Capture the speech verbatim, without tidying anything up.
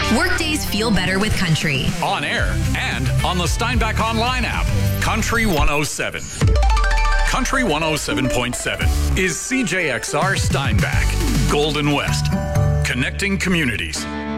Workdays feel better with country. On air and on the Steinbach Online app. Country one oh seven. Country one oh seven point seven is C J X R Steinbach, Golden West. Connecting communities.